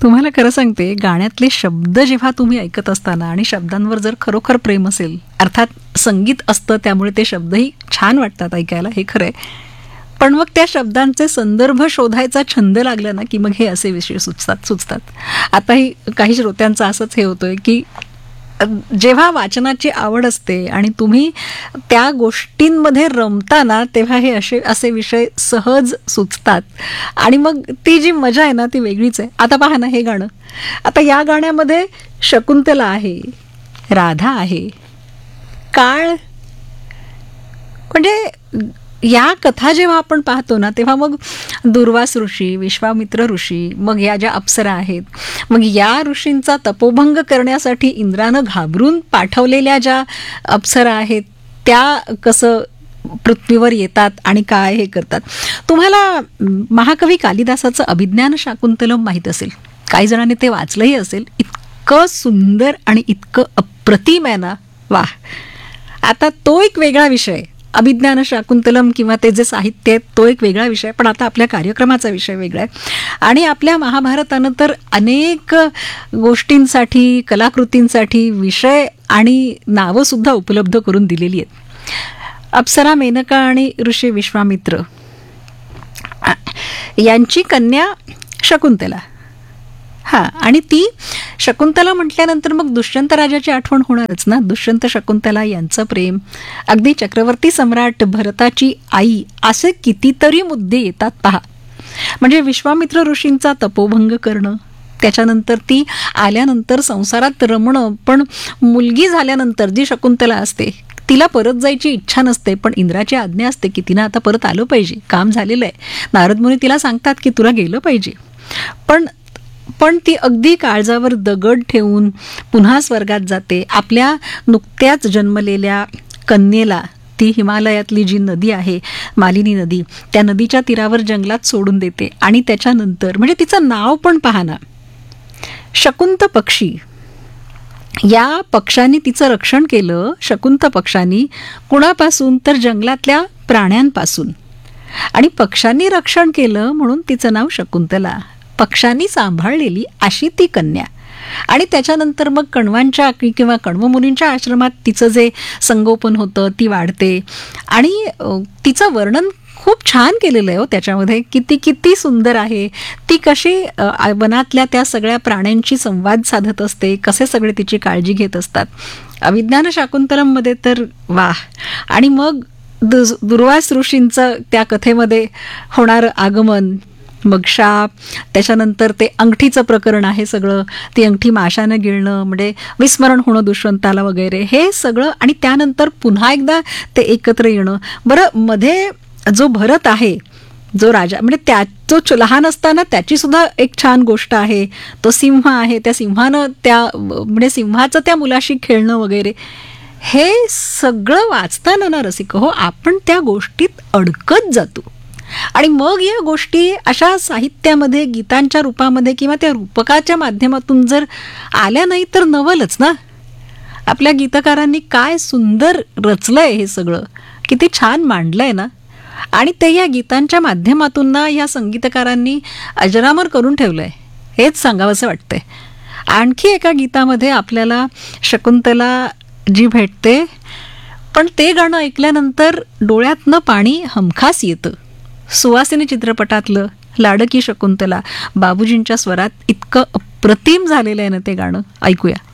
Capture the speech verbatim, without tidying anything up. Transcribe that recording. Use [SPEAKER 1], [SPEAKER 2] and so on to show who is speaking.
[SPEAKER 1] तुम्हाला खरं सांगते, गाण्यातले शब्द जेव्हा तुम्ही ऐकत असताना आणि शब्दांवर जर खरोखर प्रेम असेल, अर्थात संगीत असतं त्यामुळे ते शब्दही छान वाटतात ऐकायला, हे खरं आहे. पण मग त्या शब्दांचे संदर्भ शोधायचा छंद लागला ना की मग हे असे विषय सुचतात सुचतात आताही काही श्रोत्यांचं असंच हे होतंय की जेव्हा वाचनाची आवड असते आणि तुम्ही त्या गोष्टींमध्ये रमताना तेव्हा हे असे असे विषय सहज सुचतात आणि मग ती जी मजा आहे ना ती वेगळीच आहे. आता पहा ना हे गाणं, आता या गाण्यामध्ये शकुंतला आहे, राधा आहे, काळ, म्हणजे या कथा जेव्हा आपण पाहतो ना तेव्हा मग दुर्वास ऋषी, विश्वामित्र ऋषी, मग या ज्या अप्सरा आहेत, मग या ऋषींचा तपोभंग करण्यासाठी इंद्रानं घाबरून पाठवलेल्या ज्या अप्सरा आहेत त्या कसं पृथ्वीवर येतात आणि काय हे करतात. तुम्हाला महाकवी कालिदासाचं अभिज्ञान शाकुंतलम माहीत असेल, काही जणांनी ते वाचलंही असेल. इतकं सुंदर आणि इतकं अप्रतिम आहे ना, वा. आता तो एक वेगळा विषय, अभिज्ञान शाकुंतलम किंवा ते जे साहित्य आहे तो एक वेगळा विषय, पण आता आपल्या कार्यक्रमाचा विषय वेगळा आहे. आणि आपल्या महाभारतानं तर अनेक गोष्टींसाठी, कलाकृतींसाठी विषय आणि नावं सुद्धा उपलब्ध करून दिलेली आहेत. अप्सरा मेनका आणि ऋषी विश्वामित्र यांची कन्या शकुंतला. हां, आणि ती शकुंतला म्हटल्यानंतर मग दुष्यंत राजाची आठवण होणारच ना. दुष्यंत शकुंतला यांचं प्रेम, अगदी चक्रवर्ती सम्राट भरताची आई, असे कितीतरी मुद्दे येतात पहा. म्हणजे विश्वामित्र ऋषींचा तपोभंग करणं, त्याच्यानंतर ती आल्यानंतर संसारात रमणं, पण मुलगी झाल्यानंतर जी शकुंतला असते तिला परत जायची इच्छा नसते, पण इंद्राची आज्ञा असते की तिनं आता परत आलं पाहिजे, काम झालेलं आहे. नारद मुनी तिला सांगतात की तुला गेलं पाहिजे, पण पण ती अगदी काळजावर दगड ठेवून पुन्हा स्वर्गात जाते. आपल्या नुकत्याच जन्मलेल्या कन्येला ती हिमालयातली जी नदी आहे मालिनी नदी, त्या नदीच्या तीरावर जंगलात सोडून देते. आणि त्याच्यानंतर म्हणजे तिचं नाव पण पहा ना, शकुंत पक्षी. या पक्षांनी तिचं रक्षण केलं, शकुंत पक्षांनी. कुणापासून तर जंगलातल्या प्राण्यांपासून. आणि पक्षांनी रक्षण केलं म्हणून तिचं नाव शकुंतला, पक्षांनी सांभाळलेली अशी ती कन्या. आणि त्याच्यानंतर मग कण्वांच्या किंवा कण्व मुनींच्या आश्रमात तिचं जे संगोपन होतं ती वाढते. आणि तिचं वर्णन खूप छान केलेलं आहे हो त्याच्यामध्ये, किती किती सुंदर आहे. ती कशी वनातल्या त्या सगळ्या प्राण्यांशी संवाद साधत असते, कसे सगळे तिची काळजी घेत असतात. अभिज्ञान शाकुंतलममध्ये तर वाह. आणि मग दु दुर्वास ऋषींचं त्या कथेमध्ये होणारं आगमन, मग शाप, त्याच्यानंतर ते अंगठीचं प्रकरण आहे सगळं, ती अंगठी माशानं गिळणं, म्हणजे विस्मरण होणं दुष्यंताला वगैरे, हे सगळं. आणि त्यानंतर पुन्हा एकदा ते एकत्र येणं. बरं, मध्ये जो भरत आहे, जो राजा, म्हणजे त्या जो लहान असताना त्याची सुद्धा एक छान गोष्ट आहे. तो सिंह आहे, त्या सिंहानं त्या म्हणजे सिंहाचं त्या मुलाशी खेळणं वगैरे, हे सगळं वाचताना ना रसिक हो आपण त्या गोष्टीत अडकत जातो. आणि मग या गोष्टी अशा साहित्यामध्ये, गीतांच्या रूपामध्ये किंवा त्या रूपकाच्या माध्यमातून जर आल्या नाही तर नवलच ना. आपल्या गीतकारांनी काय सुंदर रचलंय हे सगळं, किती छान मांडलंय ना. आणि ते या गीतांच्या माध्यमातून ना या संगीतकारांनी अजरामर करून ठेवलंय, हेच सांगावंसं वाटतंय. आणखी एका गीतामध्ये आपल्याला शकुंतला जी भेटते, पण ते गाणं ऐकल्यानंतर डोळ्यातनं पाणी हमखास येतं. सुवासिनी चित्रपटातलं लाडकी शकुंतला, बाबूजींच्या स्वरात इतकं अप्रतिम झालेलं आहे ना ते गाणं, ऐकूया.